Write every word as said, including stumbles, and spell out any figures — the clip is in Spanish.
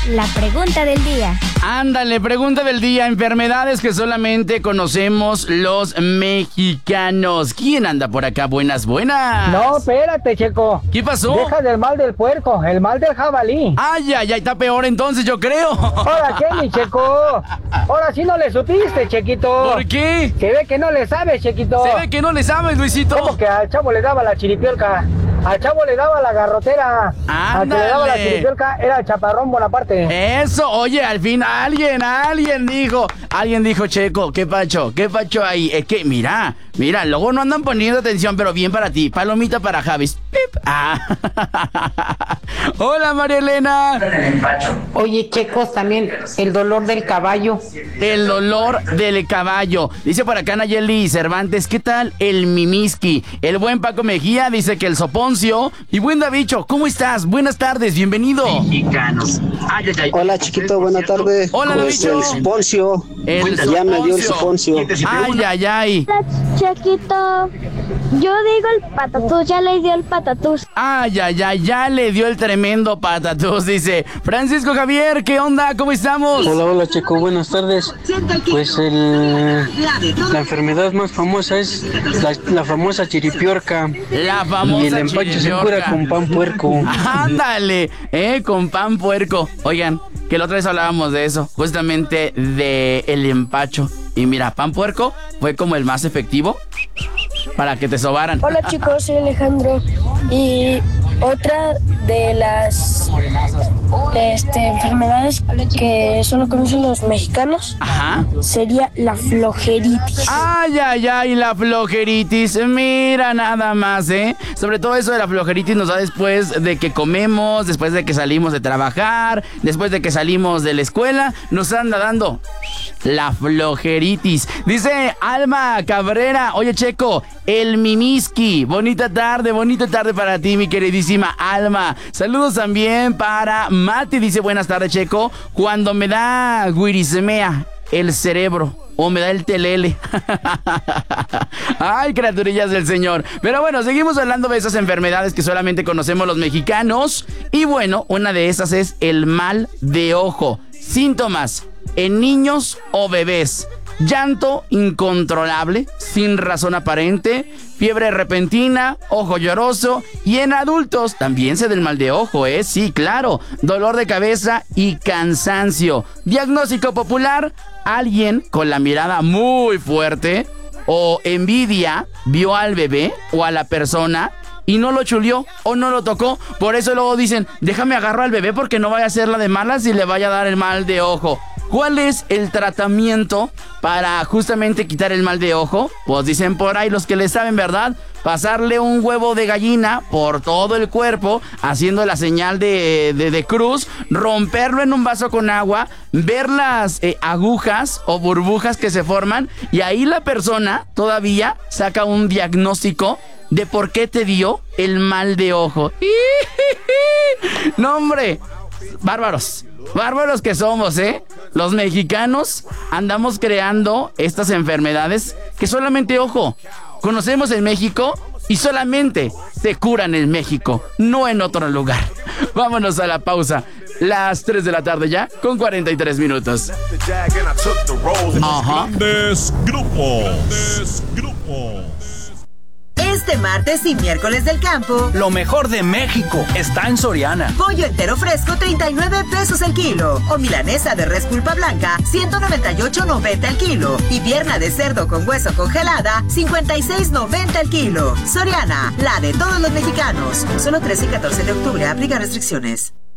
la pregunta del día. Ándale, pregunta del día. Enfermedades que solamente conocemos los mexicanos. ¿Quién anda por acá? Buenas, buenas. No, espérate, Checo. ¿Qué pasó? Deja del mal del puerco, el mal del jabalí. Ay, ay, ay, está peor entonces, yo creo. ¿Ahora qué, mi Checo? Ahora sí no le supiste, Chequito. ¿Por qué? Se ve que no le sabes, Chequito. Se ve que no le sabes, Luisito. ¿Cómo que al chavo le daba la chiripiolca? Al chavo le daba la garrotera. Ándale. Al que le daba la chiripiolca era el chaparrón Bonaparte. Eso, oye, al fin alguien, alguien dijo, alguien dijo, Checo, ¿qué pacho? ¿Qué pacho ahí? Es que, mira, mira, luego no andan poniendo atención, pero bien para ti. Palomita para Javis. Pip. Ah. Hola, María Elena. Oye, Checos, también el dolor del caballo. El dolor del caballo. Dice por acá Nayeli Cervantes, ¿qué tal el mimiski? El buen Paco Mejía dice que el soponcio. Y buen Davicho, ¿cómo estás? Buenas tardes, bienvenido. Mexicanos. Ay, ay, ay. Hola, chiquito, buena tarde. Hola, Pues Davicho. el soponcio. El Ya me dio el soponcio. soponcio. Ay, ay, ay. Chiquito, yo digo el patatús, ya le dio el patatús. Ay, ay, ay, ya le dio el tremendo patatús, dice Francisco Javier, ¿qué onda? ¿Cómo estamos? Hola, hola, Checo, buenas tardes. Pues el, la enfermedad más famosa es la, la famosa chiripiorca. La famosa Y el empacho se chiripiorca. cura con pan puerco. Ándale, eh, con pan puerco. Oigan, que la otra vez hablábamos de eso, justamente de el empacho. Y mira, pan puerco fue como el más efectivo para que te sobaran. Hola chicos, soy Alejandro y otra de las este, enfermedades que solo conocen los mexicanos Ajá. sería la flojeritis. Ay, ay, ay, la flojeritis. Mira nada más, ¿eh? Sobre todo eso de la flojeritis nos da después de que comemos, después de que salimos de trabajar, después de que salimos de la escuela, nos anda dando la flojeritis. Dice Alma Cabrera, oye Checo, el mimiski. Bonita tarde, bonita tarde para ti, mi queridísima Alma. Saludos también para Mati, dice buenas tardes, Checo. Cuando me da guirisemea el cerebro o me da el telele. Ay, criaturillas del Señor. Pero bueno, seguimos hablando de esas enfermedades que solamente conocemos los mexicanos. Y bueno, una de esas es el mal de ojo. Síntomas en niños o bebés: llanto incontrolable, sin razón aparente, fiebre repentina, ojo lloroso, y en adultos también se da el mal de ojo, ¿eh? Sí, claro, dolor de cabeza y cansancio. Diagnóstico popular: alguien con la mirada muy fuerte o envidia vio al bebé o a la persona y no lo chuleó o no lo tocó. Por eso luego dicen, déjame agarrar al bebé porque no vaya a ser la de malas y le vaya a dar el mal de ojo. ¿Cuál es el tratamiento para justamente quitar el mal de ojo? Pues dicen por ahí los que le saben, ¿verdad? Pasarle un huevo de gallina por todo el cuerpo, haciendo la señal de, de, de cruz, romperlo en un vaso con agua, ver las eh, agujas o burbujas que se forman, y ahí la persona todavía saca un diagnóstico de por qué te dio el mal de ojo. No, hombre, bárbaros. Bárbaros que somos, ¿eh? Los mexicanos andamos creando estas enfermedades que solamente, ojo, conocemos en México y solamente se curan en México, no en otro lugar. Vámonos a la pausa. Las tres de la tarde ya, con cuarenta y tres minutos. Ajá. Grandes grupos. Grupos. Este martes y miércoles del campo, lo mejor de México está en Soriana. Pollo entero fresco, treinta y nueve pesos el kilo. O milanesa de res pulpa blanca, ciento noventa y ocho noventa el kilo. Y pierna de cerdo con hueso congelada, cincuenta y seis noventa el kilo. Soriana, la de todos los mexicanos. Solo trece y catorce de octubre, aplica restricciones.